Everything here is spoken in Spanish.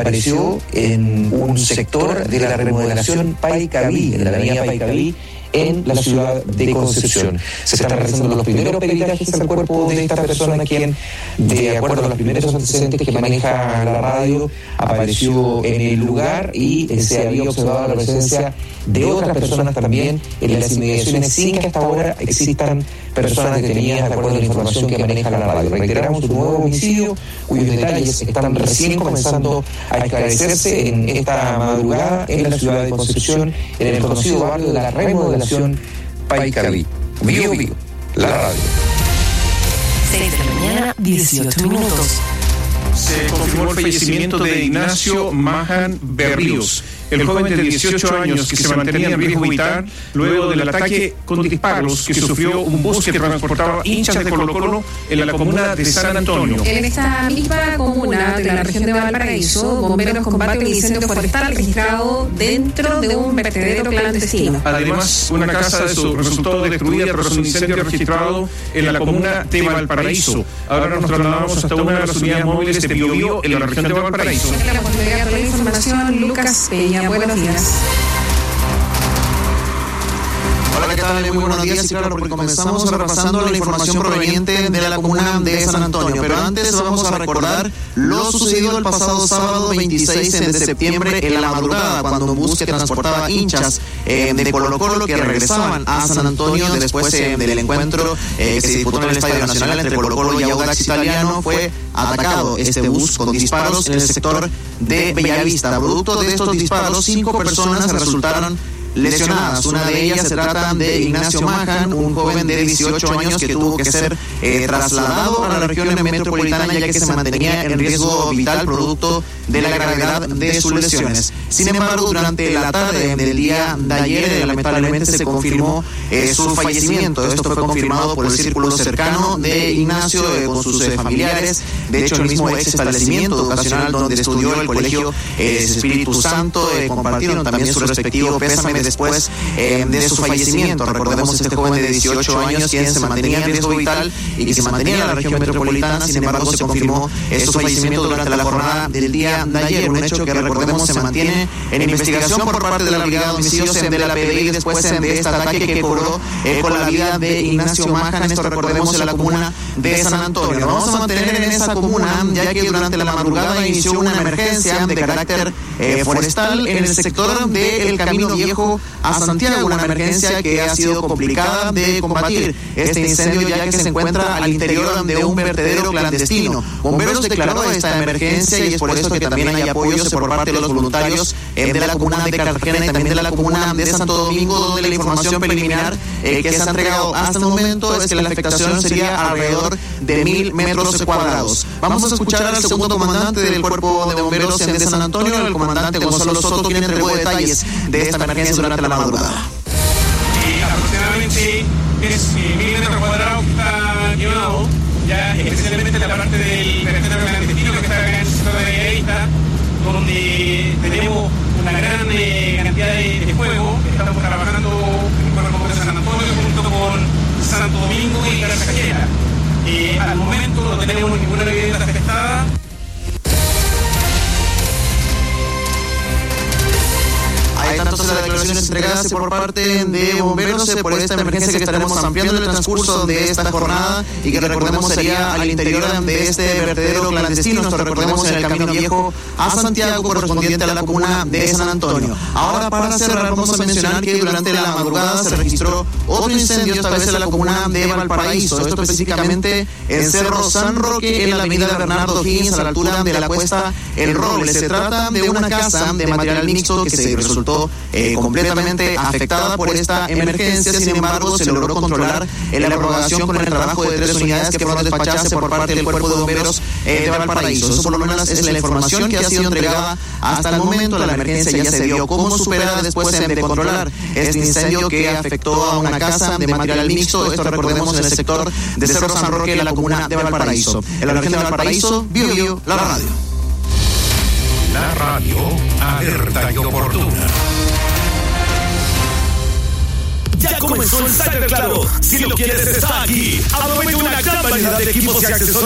apareció en un sector de la remodelación Paicaví, en la avenida Paicaví, en la ciudad de Concepción. Se están realizando los primeros peritajes al cuerpo de esta persona, quien, de acuerdo a los primeros antecedentes que maneja la radio, apareció en el lugar y se había observado la presencia de otras personas también en las inmediaciones, sin que hasta ahora existan personas detenidas, de acuerdo a la información que maneja la radio. Reiteramos, un nuevo homicidio cuyos detalles están recién comenzando a esclarecerse en esta madrugada en la ciudad de Concepción, en el conocido barrio de la remodelación Paicaví. Vivo, la radio. 6 de la mañana, 18 minutos. Se confirmó el fallecimiento de Ignacio Mahan Berríos, el joven de 18 años que se mantenía en riesgo vital luego del ataque con disparos que sufrió un bus que transportaba hinchas de Colo-Colo en la comuna de San Antonio. En esta misma comuna de la región de Valparaíso, bomberos combaten un incendio forestal registrado dentro de un vertedero clandestino. Además, una casa resultó destruida tras un incendio registrado en la comuna de Valparaíso. Ahora nos trasladamos hasta una de las unidades móviles de Biobío en la región de Valparaíso. La oportunidad de la información, Lucas Peña. Buenos días. Hola, ¿qué tal? Muy buenos días. Y claro, porque comenzamos repasando la información proveniente de la comuna de San Antonio. Pero antes vamos a recordar lo sucedido el pasado sábado 26 de septiembre en la madrugada, cuando un bus que transportaba hinchas de Colo-Colo que regresaban a San Antonio después del encuentro que se disputó en el Estadio Nacional entre Colo-Colo y Audax Italiano, fue atacado este bus con disparos en el sector de Bellavista. Producto de estos disparos, 5 personas resultaron lesionadas. Una de ellas se trata de Ignacio Mahan, un joven de 18 años que tuvo que ser trasladado a la región metropolitana, ya que se mantenía en riesgo vital producto de la gravedad de sus lesiones. Sin embargo, durante la tarde del día de ayer, lamentablemente se confirmó su fallecimiento. Esto fue confirmado por el círculo cercano de Ignacio con sus familiares. De hecho, el mismo ex establecimiento educacional donde estudió el colegio Espíritu Santo compartieron también su respectivo pésame después de su fallecimiento. Recordemos este joven de 18 años quien se mantenía en riesgo vital y que se mantenía en la región metropolitana. Sin embargo, se confirmó su fallecimiento durante la jornada del día de ayer, un hecho que, recordemos, se mantiene en investigación por parte de la Brigada de Homicidios de la PDI después de este ataque que cobró con la vida de Ignacio Mahan. Esto, recordemos, en la comuna de San Antonio. Nos vamos a mantener en esa comuna, ya que durante la madrugada inició una emergencia de carácter forestal en el sector del Camino Viejo a Santiago, una emergencia que ha sido complicada de combatir. Este incendio, ya que se encuentra al interior de un vertedero clandestino. Bomberos declaró esta emergencia y es por esto que también hay apoyos por parte de los voluntarios de la comuna de Cartagena y también de la comuna de Santo Domingo, donde la información preliminar que se ha entregado hasta el momento es que la afectación sería alrededor de 1.000 metros cuadrados. Vamos a escuchar al segundo comandante del cuerpo de bomberos de San Antonio, el comandante Gonzalo Soto, quien entregó detalles de esta emergencia durante la madrugada. Aproximadamente es 1.000 metros cuadrados que está quemado, ya especialmente la parte del vertedero clandestino que está acá en el sector de Bellavista, donde tenemos una gran cantidad de fuego. Estamos trabajando en el cuerpo de San Antonio junto con Santo Domingo y Cartagena. Al momento no tenemos ninguna vivienda afectada. Hay tantas declaraciones entregadas por parte de bomberos por esta emergencia que estaremos ampliando en el transcurso de esta jornada y que, recordemos, sería al interior de este vertedero clandestino. Esto, recordemos, en el Camino Viejo a Santiago, correspondiente a la comuna de San Antonio. Ahora, para cerrar, vamos a mencionar que durante la madrugada se registró otro incendio, esta vez en la comuna de Valparaíso. Esto específicamente en Cerro San Roque, en la avenida Bernardo Higgins, a la altura de la cuesta El Roble. Se trata de una casa de material mixto que se resultó completamente afectada por esta emergencia. Sin embargo, se logró controlar la propagación con el trabajo de 3 unidades que fueron despachadas por parte del cuerpo de bomberos de Valparaíso. Eso, por lo menos, es la información que ha sido entregada hasta el momento. La emergencia ya se dio como superada después de controlar este incendio que afectó a una casa de material mixto. Esto, recordemos, en el sector de Cerro San Roque, en la comuna de Valparaíso. En la región de Valparaíso, Biobío, la radio. La radio, alerta y oportuna. Ya comenzó el Cyber Claro. Si lo quieres, está aquí. Aprovecha una gran variedad de equipos y accesorios